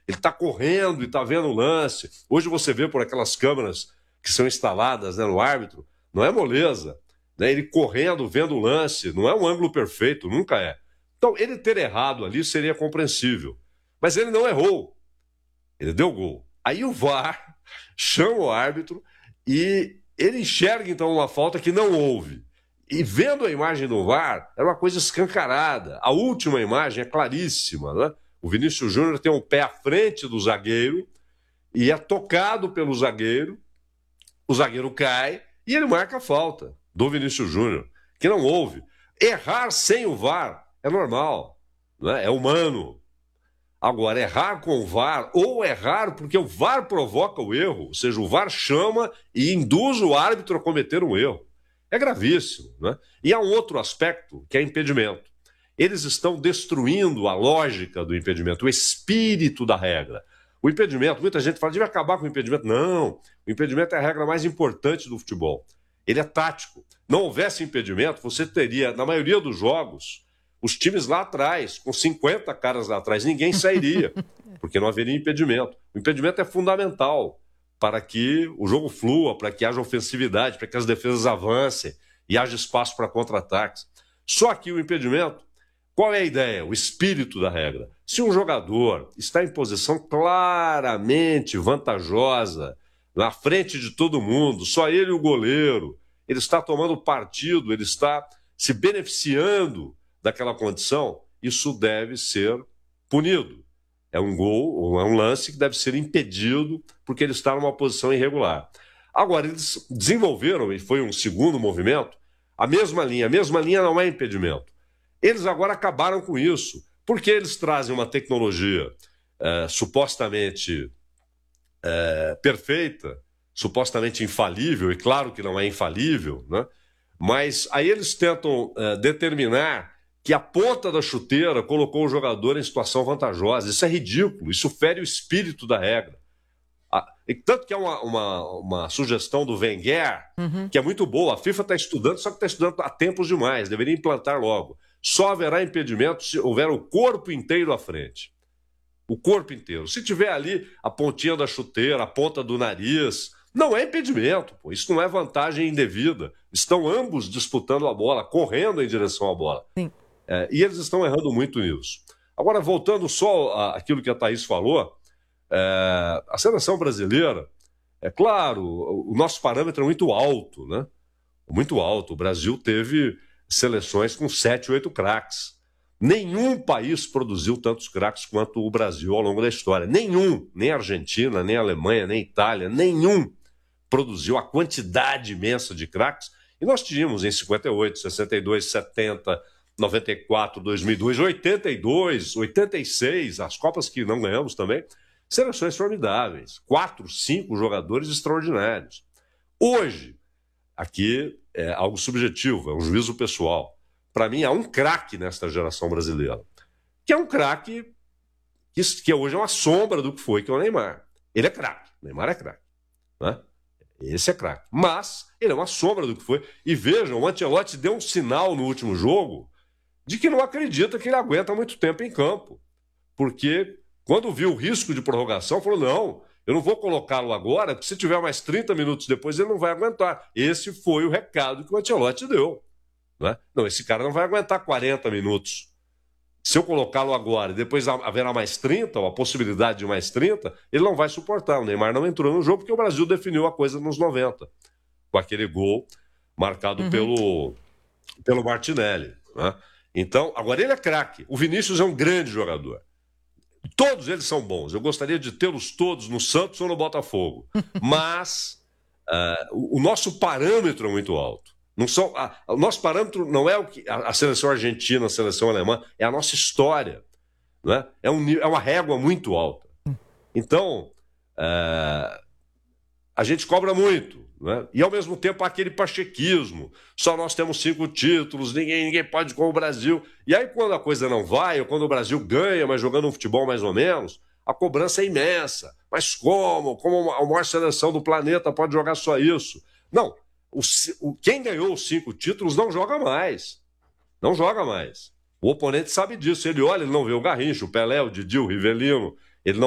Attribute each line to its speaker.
Speaker 1: ele está correndo e está vendo o lance. Hoje você vê por aquelas câmeras que são instaladas, né, no árbitro, não é moleza, né? Ele correndo, vendo o lance, não é um ângulo perfeito, nunca é. Então, ele ter errado ali seria compreensível. Mas ele não errou. Ele deu gol. Aí o VAR chama o árbitro e ele enxerga, então, uma falta que não houve. E vendo a imagem do VAR, era uma coisa escancarada. A última imagem é claríssima, né? O Vinícius Júnior tem um pé à frente do zagueiro e é tocado pelo zagueiro, o zagueiro cai e ele marca a falta do Vinícius Júnior, que não houve. Errar sem o VAR é normal, né? É humano. Agora, errar com o VAR, ou errar porque o VAR provoca o erro, ou seja, o VAR chama e induz o árbitro a cometer um erro. É gravíssimo, né? E há um outro aspecto, que é impedimento. Eles estão destruindo a lógica do impedimento, o espírito da regra. O impedimento, muita gente fala, deve acabar com o impedimento. Não, o impedimento é a regra mais importante do futebol. Ele é tático. Não houvesse impedimento, você teria, na maioria dos jogos, os times lá atrás, com 50 caras lá atrás, ninguém sairia, porque não haveria impedimento. O impedimento é fundamental para que o jogo flua, para que haja ofensividade, para que as defesas avancem e haja espaço para contra-ataques. Só que o impedimento, qual é a ideia? O espírito da regra. Se um jogador está em posição claramente vantajosa, na frente de todo mundo, só ele e o goleiro, ele está tomando partido, ele está se beneficiando daquela condição, isso deve ser punido. É um gol, ou é um lance que deve ser impedido porque ele está numa posição irregular. Agora, eles desenvolveram, e foi um segundo movimento, a mesma linha não é impedimento. Eles agora acabaram com isso, porque eles trazem uma tecnologia supostamente perfeita, supostamente infalível, e claro que não é infalível, né? Mas aí eles tentam determinar que a ponta da chuteira colocou o jogador em situação vantajosa. Isso é ridículo, isso fere o espírito da regra. E tanto que é uma sugestão do Wenger, que é muito boa. A FIFA está estudando, só que está estudando há tempos demais, deveria implantar logo. Só haverá impedimento se houver o corpo inteiro à frente. O corpo inteiro. Se tiver ali a pontinha da chuteira, a ponta do nariz, não é impedimento, pô. Isso não é vantagem indevida. Estão ambos disputando a bola, correndo em direção à bola.
Speaker 2: Sim.
Speaker 1: E eles estão errando muito nisso. Agora, voltando só àquilo que a Thaís falou, a seleção brasileira, é claro, o nosso parâmetro é muito alto, né? Muito alto. O Brasil teve seleções com 7, 8 craques. Nenhum país produziu tantos craques quanto o Brasil ao longo da história. Nenhum, nem a Argentina, nem a Alemanha, nem a Itália, nenhum produziu a quantidade imensa de craques. E nós tínhamos em 58, 62, 70, 94, 2002, 82, 86, as Copas que não ganhamos também, seleções formidáveis. 4, 5 jogadores extraordinários. Hoje, aqui é algo subjetivo, é um juízo pessoal. Para mim, há um craque nesta geração brasileira, que é um craque que hoje é uma sombra do que foi, que é o Neymar. Ele é craque, o Neymar é craque, né? Esse é craque. Mas ele é uma sombra do que foi. E vejam, o Ancelotti deu um sinal no último jogo de que não acredita que ele aguenta muito tempo em campo. Porque quando viu o risco de prorrogação, falou, não, eu não vou colocá-lo agora, porque se tiver mais 30 minutos depois, ele não vai aguentar. Esse foi o recado que o Ancelotti deu. Né? Não, esse cara não vai aguentar 40 minutos. Se eu colocá-lo agora e depois haverá mais 30, ou a possibilidade de mais 30, ele não vai suportar. O Neymar não entrou no jogo porque o Brasil definiu a coisa nos 90, com aquele gol marcado pelo Martinelli. Né? Então, agora ele é craque. O Vinícius é um grande jogador. Todos eles são bons. Eu gostaria de tê-los todos no Santos ou no Botafogo. Mas o nosso parâmetro é muito alto. O nosso parâmetro não é o que a seleção argentina, a seleção alemã, é a nossa história. Né? É uma régua muito alta. Então, a gente cobra muito. Né? E, ao mesmo tempo, há aquele pachequismo. Só nós temos 5 títulos, ninguém pode com o Brasil. E aí, quando a coisa não vai, ou quando o Brasil ganha, mas jogando um futebol mais ou menos, a cobrança é imensa. Mas como? Como a maior seleção do planeta pode jogar só isso? Não. Quem ganhou os 5 títulos não joga mais. Não joga mais. O oponente sabe disso. Ele olha, ele não vê o Garrincha, o Pelé, o Didi, o Rivelino.